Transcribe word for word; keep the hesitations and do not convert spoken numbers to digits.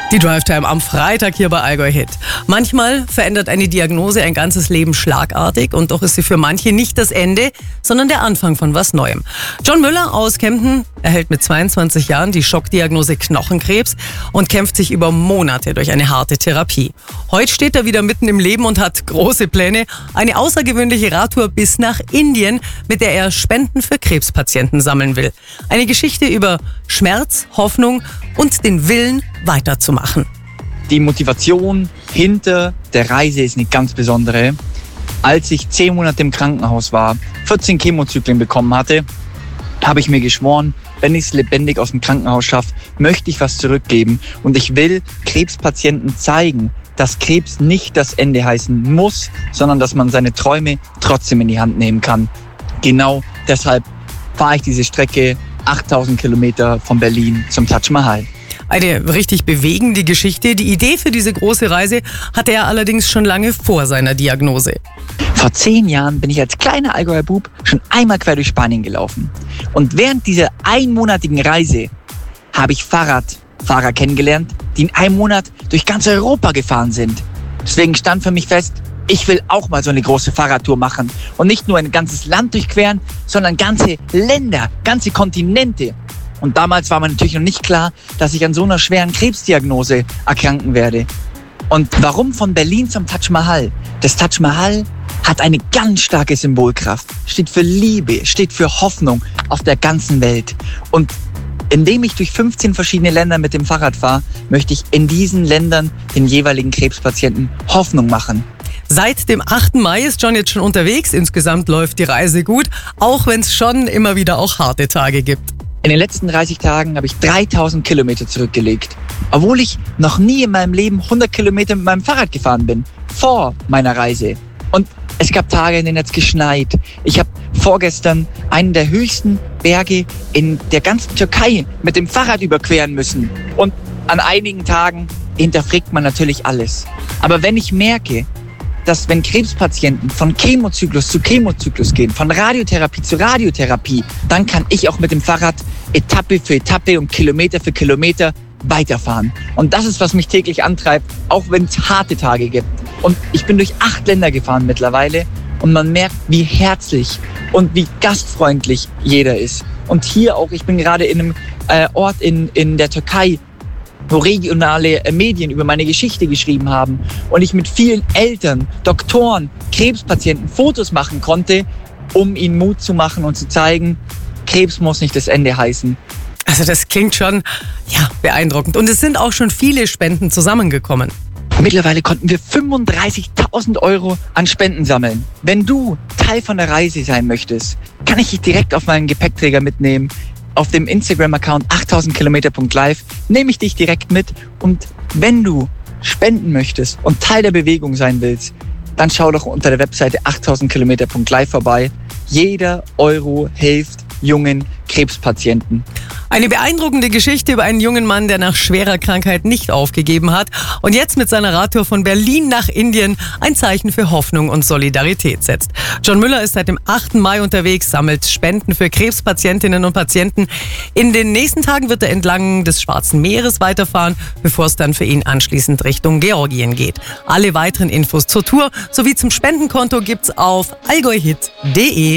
Die Drive-Time am Freitag hier bei Allgäu Hit. Manchmal verändert eine Diagnose ein ganzes Leben schlagartig und doch ist sie für manche nicht das Ende, sondern der Anfang von was Neuem. John Müller aus Kempten erhält mit zweiundzwanzig Jahren die Schockdiagnose Knochenkrebs und kämpft sich über Monate durch eine harte Therapie. Heute steht er wieder mitten im Leben und hat große Pläne. Eine außergewöhnliche Radtour bis nach Indien, mit der er Spenden für Krebspatienten sammeln will. Eine Geschichte über Schmerz, Hoffnung und den Willen, weiterzumachen. Die Motivation hinter der Reise ist eine ganz besondere. Als ich zehn Monate im Krankenhaus war, vierzehn Chemozyklen bekommen hatte, habe ich mir geschworen, wenn ich es lebendig aus dem Krankenhaus schaffe, möchte ich was zurückgeben. Und ich will Krebspatienten zeigen, dass Krebs nicht das Ende heißen muss, sondern dass man seine Träume trotzdem in die Hand nehmen kann. Genau deshalb fahre ich diese Strecke achttausend Kilometer von Berlin zum Taj Mahal. Eine richtig bewegende Geschichte. Die Idee für diese große Reise hatte er allerdings schon lange vor seiner Diagnose. Vor zehn Jahren bin ich als kleiner Allgäuer Bub schon einmal quer durch Spanien gelaufen. Und während dieser einmonatigen Reise habe ich Fahrradfahrer kennengelernt, die in einem Monat durch ganz Europa gefahren sind. Deswegen stand für mich fest, ich will auch mal so eine große Fahrradtour machen. Und nicht nur ein ganzes Land durchqueren, sondern ganze Länder, ganze Kontinente. Und damals war mir natürlich noch nicht klar, dass ich an so einer schweren Krebsdiagnose erkranken werde. Und warum von Berlin zum Taj Mahal? Das Taj Mahal hat eine ganz starke Symbolkraft. Steht für Liebe, steht für Hoffnung auf der ganzen Welt. Und indem ich durch fünfzehn verschiedene Länder mit dem Fahrrad fahre, möchte ich in diesen Ländern den jeweiligen Krebspatienten Hoffnung machen. Seit dem achten Mai ist John jetzt schon unterwegs. Insgesamt läuft die Reise gut, auch wenn es schon immer wieder auch harte Tage gibt. In den letzten dreißig Tagen habe ich dreitausend Kilometer zurückgelegt. Obwohl ich noch nie in meinem Leben hundert Kilometer mit meinem Fahrrad gefahren bin. Vor meiner Reise. Und es gab Tage, in denen es geschneit. Ich habe vorgestern einen der höchsten Berge in der ganzen Türkei mit dem Fahrrad überqueren müssen. Und an einigen Tagen hinterfragt man natürlich alles. Aber wenn ich merke, dass wenn Krebspatienten von Chemozyklus zu Chemozyklus gehen, von Radiotherapie zu Radiotherapie, dann kann ich auch mit dem Fahrrad Etappe für Etappe und Kilometer für Kilometer weiterfahren. Und das ist, was mich täglich antreibt, auch wenn es harte Tage gibt. Und ich bin durch acht Länder gefahren mittlerweile und man merkt, wie herzlich und wie gastfreundlich jeder ist. Und hier auch, ich bin gerade in einem äh, Ort in, in der Türkei, wo regionale Medien über meine Geschichte geschrieben haben und ich mit vielen Eltern, Doktoren, Krebspatienten Fotos machen konnte, um ihnen Mut zu machen und zu zeigen, Krebs muss nicht das Ende heißen. Also das klingt schon ja, beeindruckend. Und es sind auch schon viele Spenden zusammengekommen. Mittlerweile konnten wir fünfunddreißigtausend Euro an Spenden sammeln. Wenn du Teil von der Reise sein möchtest, kann ich dich direkt auf meinen Gepäckträger mitnehmen. Auf dem Instagram-Account achttausend Kilometer Punkt live nehme ich dich direkt mit. Und wenn du spenden möchtest und Teil der Bewegung sein willst, dann schau doch unter der Webseite achttausend Kilometer Punkt live vorbei. Jeder Euro hilft jungen Krebspatienten. Eine beeindruckende Geschichte über einen jungen Mann, der nach schwerer Krankheit nicht aufgegeben hat und jetzt mit seiner Radtour von Berlin nach Indien ein Zeichen für Hoffnung und Solidarität setzt. John Müller ist seit dem achten Mai unterwegs, sammelt Spenden für Krebspatientinnen und Patienten. In den nächsten Tagen wird er entlang des Schwarzen Meeres weiterfahren, bevor es dann für ihn anschließend Richtung Georgien geht. Alle weiteren Infos zur Tour sowie zum Spendenkonto gibt's auf allgäuhit punkt de.